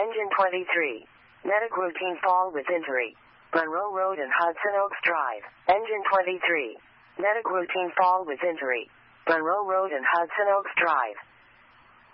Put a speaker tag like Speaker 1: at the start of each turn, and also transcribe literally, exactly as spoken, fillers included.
Speaker 1: Engine twenty-three. Medic routine fall with injury. Monroe Road and Hudson Oaks Drive. Engine twenty-three. Medic routine fall with injury. Monroe Road and Hudson Oaks Drive.